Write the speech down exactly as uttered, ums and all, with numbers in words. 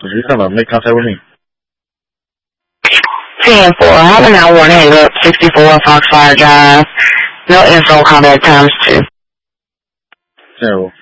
If you come up, make contact with me. ten four. Having that one hang up, sixty-four Foxfire Drive. No info, callback times two. Terrible.